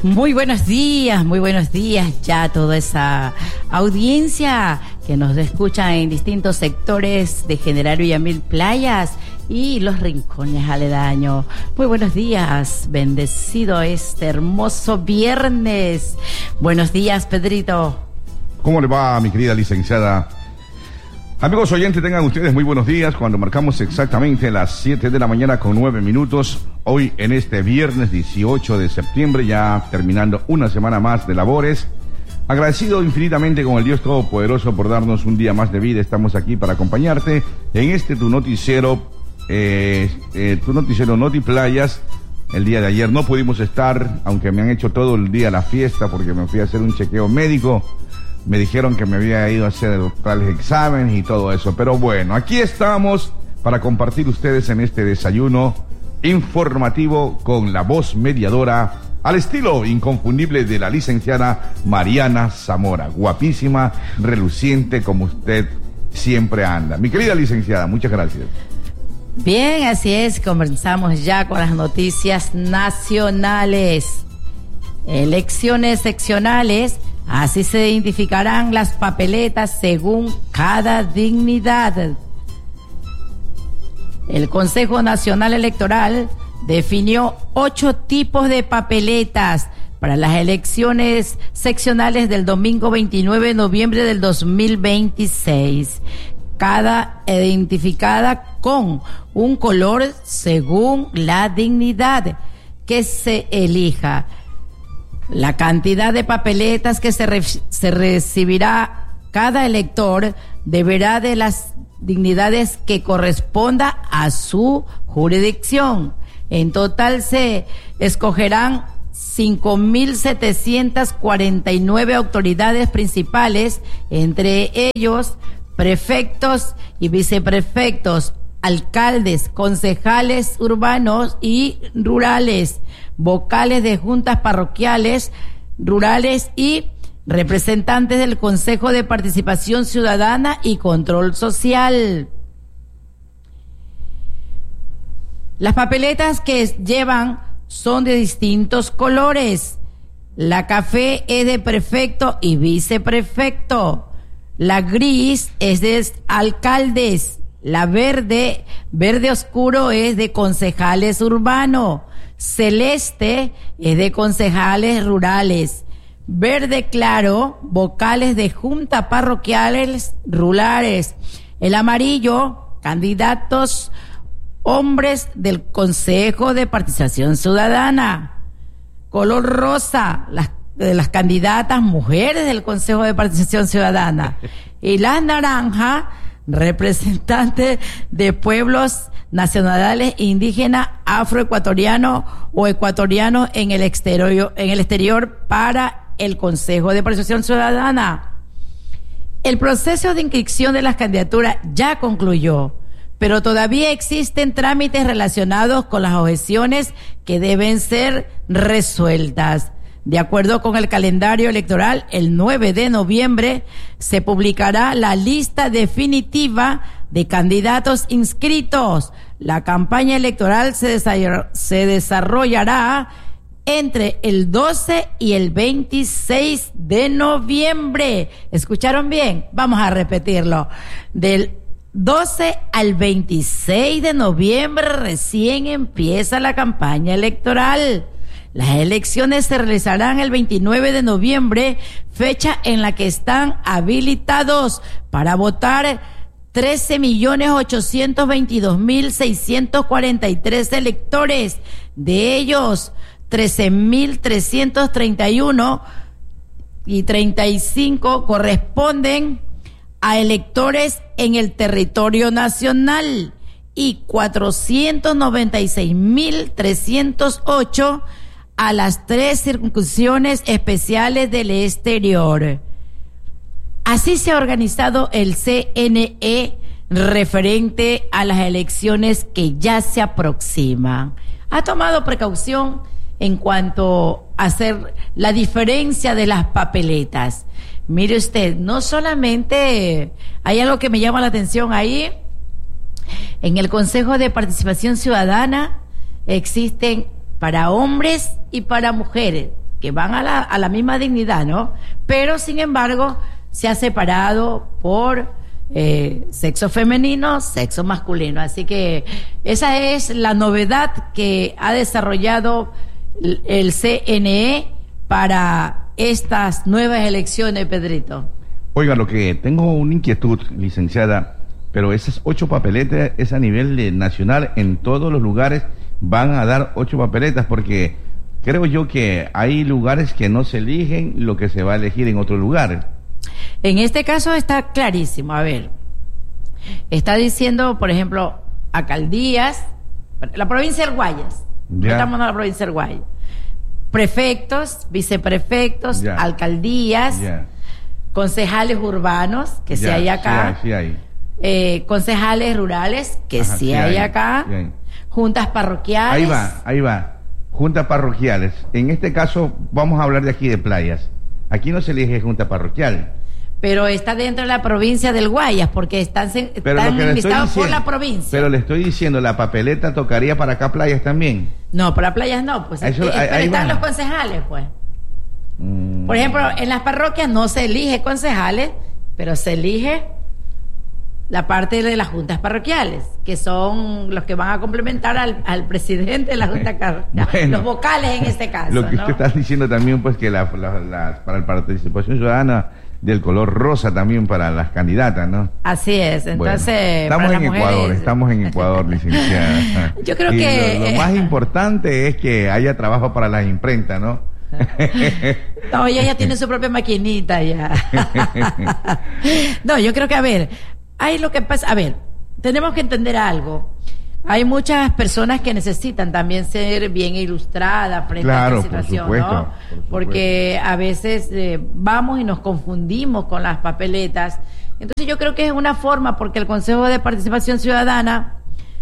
Muy buenos días ya a toda esa audiencia que nos escucha en distintos sectores de General Villamil Playas y los rincones aledaños. Muy buenos días, bendecido este hermoso viernes. Buenos días, Pedrito. ¿Cómo le va, mi querida licenciada? Amigos oyentes, tengan ustedes muy buenos días cuando marcamos exactamente las 7 de la mañana con 9 minutos. Hoy en este viernes 18 de septiembre, ya terminando una semana más de labores. Agradecido infinitamente con el Dios Todopoderoso por darnos un día más de vida. Estamos aquí para acompañarte en este tu noticiero Noti Playas. El día de ayer no pudimos estar, aunque me han hecho todo el día la fiesta porque me fui a hacer un chequeo médico. Me dijeron que me había ido a hacer tales exámenes y todo eso. Pero bueno, aquí estamos para compartir ustedes en este desayuno informativo con la voz mediadora al estilo inconfundible de la licenciada Mariana Zamora. Guapísima, reluciente como usted siempre anda. Mi querida licenciada, muchas gracias. Bien, así es. Comenzamos ya con las noticias nacionales. Elecciones seccionales. Así se identificarán las papeletas según cada dignidad. El Consejo Nacional Electoral definió 8 tipos de papeletas para las elecciones seccionales del domingo 29 de noviembre del 2026. Cada identificada con un color según la dignidad que se elija. La cantidad de papeletas que se recibirá cada elector deberá de las dignidades que corresponda a su jurisdicción. En total se escogerán 5.749 autoridades principales, entre ellos prefectos y viceprefectos, alcaldes, concejales urbanos y rurales, vocales de juntas parroquiales, rurales y representantes del Consejo de Participación Ciudadana y Control Social. Las papeletas que llevan son de distintos colores. La café es de prefecto y viceprefecto. La gris es de alcaldes. La verde oscuro es de concejales urbanos. Celeste es de concejales rurales. Verde claro, vocales de junta parroquiales rurales. El amarillo, candidatos hombres del Consejo de Participación Ciudadana. Color rosa, las candidatas mujeres del Consejo de Participación Ciudadana. Y la naranja, representantes de pueblos nacionales, indígenas, afroecuatorianos o ecuatorianos en el exterior para el Consejo de Participación Ciudadana. El proceso de inscripción de las candidaturas ya concluyó, pero todavía existen trámites relacionados con las objeciones que deben ser resueltas. De acuerdo con el calendario electoral, el 9 de noviembre se publicará la lista definitiva de candidatos inscritos. La campaña electoral se desarrollará entre el 12 y el 26 de noviembre. ¿Escucharon bien? Vamos a repetirlo. Del 12 al 26 de noviembre recién empieza la campaña electoral. Las elecciones se realizarán el 29 de noviembre, fecha en la que están habilitados para votar 13.822.643 electores. De ellos, 13.331 y 35 corresponden a electores en el territorio nacional y 496.308 a las 3 circunscripciones especiales del exterior. Así se ha organizado el CNE referente a las elecciones que ya se aproximan. Ha tomado precaución en cuanto a hacer la diferencia de las papeletas. Mire usted, no solamente hay algo que me llama la atención ahí. En el Consejo de Participación Ciudadana existen para hombres y para mujeres. que van a la misma dignidad, ¿no? Pero, sin embargo, se ha separado por sexo femenino, sexo masculino. Así que esa es la novedad que ha desarrollado el CNE para estas nuevas elecciones, Pedrito. Oiga, lo que tengo una inquietud, licenciada, pero esas 8 papeletas es a nivel nacional, en todos los lugares van a dar 8 papeletas, porque creo yo que hay lugares que no se eligen lo que se va a elegir en otro lugar. En este caso está clarísimo. A ver, está diciendo, por ejemplo, alcaldías, la provincia del Guayas, estamos en la provincia del Guayas, prefectos, viceprefectos, alcaldías, concejales urbanos, que sí hay acá, sí hay. Concejales rurales, que sí hay acá, juntas parroquiales. Ahí va, juntas parroquiales. En este caso vamos a hablar de aquí de Playas. Aquí no se elige junta parroquial. Pero está dentro de la provincia del Guayas, porque están listados por la provincia. Pero le estoy diciendo, la papeleta tocaría para acá Playas también. No, para Playas no, pues están los concejales, pues. Por ejemplo, en las parroquias no se elige concejales, pero se elige la parte de las juntas parroquiales, que son los que van a complementar al presidente de la junta parroquial, los vocales en este caso. Lo que usted está diciendo también, pues, que para la participación ciudadana del color rosa también para las candidatas, ¿no? Así es, entonces... Bueno, estamos en Ecuador, licenciada. Yo creo que... Lo más importante es que haya trabajo para las imprentas, ¿no? No, ella ya tiene su propia maquinita ya. No, yo creo que, a ver, hay lo que pasa, a ver, tenemos que entender algo. Hay muchas personas que necesitan también ser bien ilustradas frente a esta situación, por supuesto, ¿no? Porque a veces vamos y nos confundimos con las papeletas. Entonces yo creo que es una forma, porque el Consejo de Participación Ciudadana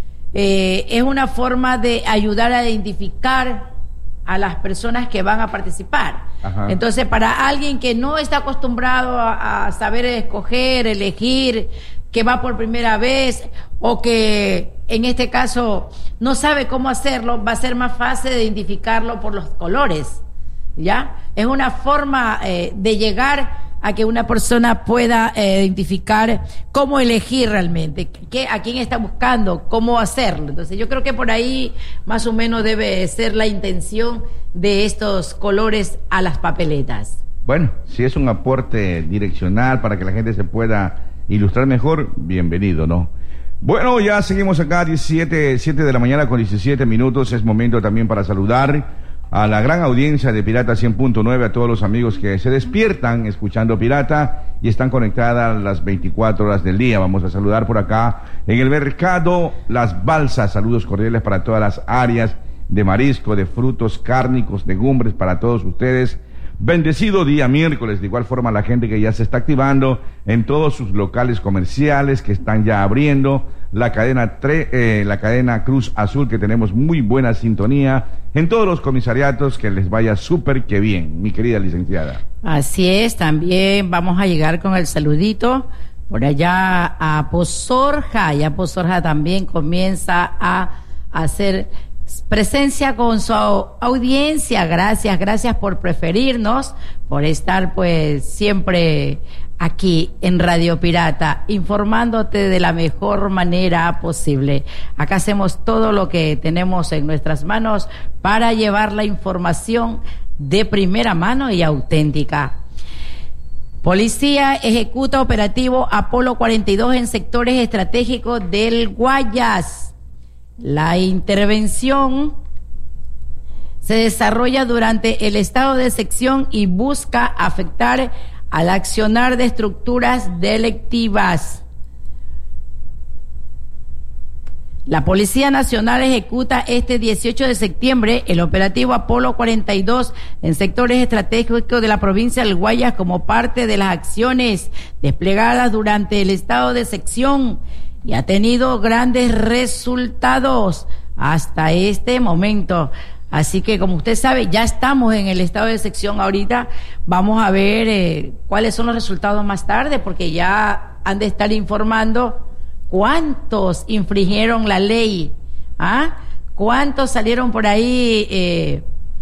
es una forma de ayudar a identificar a las personas que van a participar. Ajá. Entonces, para alguien que no está acostumbrado a saber escoger, elegir, que va por primera vez, o que en este caso no sabe cómo hacerlo, va a ser más fácil de identificarlo por los colores, ¿ya? Es una forma de llegar a que una persona pueda identificar cómo elegir realmente, a quién está buscando, cómo hacerlo. Entonces yo creo que por ahí más o menos debe ser la intención de estos colores a las papeletas. Bueno, si es un aporte direccional para que la gente se pueda ilustrar mejor, bienvenido, ¿no? Bueno, ya seguimos acá, 7 de la mañana con 17 minutos, es momento también para saludar a la gran audiencia de Pirata 100.9, a todos los amigos que se despiertan escuchando Pirata y están conectadas las 24 horas del día. Vamos a saludar por acá en el mercado Las Balsas, saludos cordiales para todas las áreas de marisco, de frutos cárnicos, legumbres, para todos ustedes. Bendecido día miércoles, de igual forma la gente que ya se está activando en todos sus locales comerciales que están ya abriendo, la cadena Cruz Azul, que tenemos muy buena sintonía, en todos los comisariatos, que les vaya súper que bien, mi querida licenciada. Así es, también vamos a llegar con el saludito por allá a Pozorja, ya Pozorja también comienza a hacer presencia con su audiencia. Gracias por preferirnos, por estar pues siempre aquí en Radio Pirata, informándote de la mejor manera posible. Acá hacemos todo lo que tenemos en nuestras manos para llevar la información de primera mano y auténtica. Policía ejecuta operativo Apolo 42 en sectores estratégicos del Guayas. La intervención se desarrolla durante el estado de sección y busca afectar al accionar de estructuras delictivas. La Policía Nacional ejecuta este 18 de septiembre el operativo Apolo 42 en sectores estratégicos de la provincia del Guayas como parte de las acciones desplegadas durante el estado de sección y ha tenido grandes resultados hasta este momento. Así que, como usted sabe, ya estamos en el estado de sección ahorita. Vamos a ver cuáles son los resultados más tarde, porque ya han de estar informando cuántos infringieron la ley, ¿ah? Cuántos salieron por ahí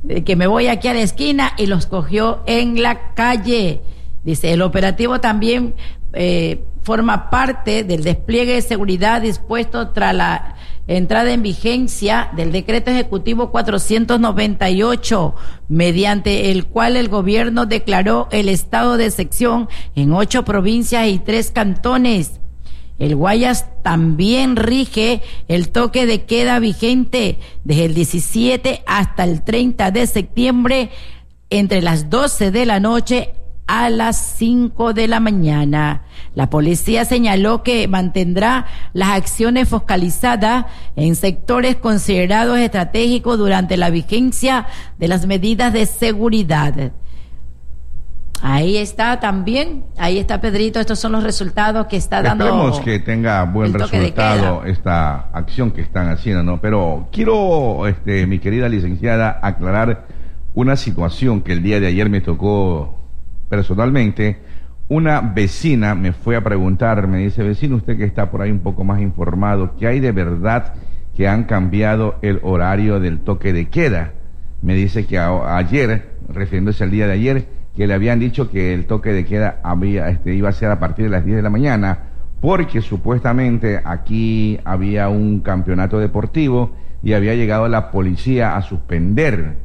que me voy aquí a la esquina, y los cogió en la calle. Dice, el operativo también forma parte del despliegue de seguridad dispuesto tras la entrada en vigencia del decreto ejecutivo 498, mediante el cual el gobierno declaró el estado de excepción en 8 provincias y 3 cantones. El Guayas también rige el toque de queda vigente desde el 17 hasta el 30 de septiembre, entre las 12 de la noche a las 5 de la mañana. La policía señaló que mantendrá las acciones focalizadas en sectores considerados estratégicos durante la vigencia de las medidas de seguridad. Ahí está también, ahí está Pedrito, estos son los resultados que está dando. Esperemos que tenga buen resultado esta acción que están haciendo, ¿no? Pero quiero, mi querida licenciada, aclarar una situación que el día de ayer me tocó personalmente. Una vecina me fue a preguntar, me dice, vecino, usted que está por ahí un poco más informado, ¿qué hay de verdad que han cambiado el horario del toque de queda? Me dice que ayer, refiriéndose al día de ayer, que le habían dicho que el toque de queda iba a ser a partir de las 10 de la mañana, porque supuestamente aquí había un campeonato deportivo y había llegado la policía a suspender,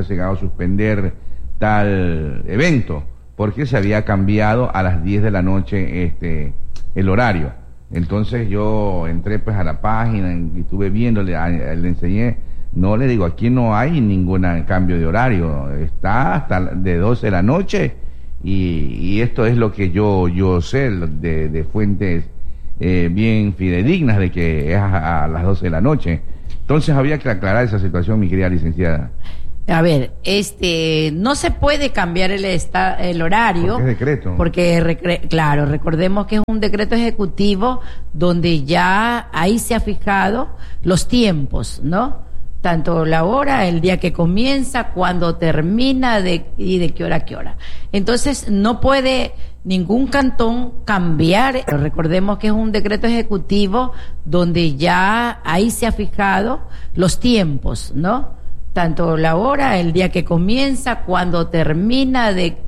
tal evento, porque se había cambiado a las 10 de la noche el horario. Entonces yo entré pues a la página y estuve viendo, le enseñé. No, le digo, aquí no hay ningún cambio de horario, está hasta de 12 de la noche y esto es lo que yo sé de fuentes bien fidedignas de que es a las 12 de la noche. Entonces había que aclarar esa situación, mi querida licenciada. A ver, no se puede cambiar el horario. Porque es decreto. Porque, claro, recordemos que es un decreto ejecutivo donde ya ahí se ha fijado los tiempos, ¿no? Tanto la hora, el día que comienza, cuando termina y de qué hora a qué hora. Entonces, no puede ningún cantón cambiar. Recordemos que es un decreto ejecutivo donde ya ahí se ha fijado los tiempos, ¿no? Tanto la hora, el día que comienza, cuando termina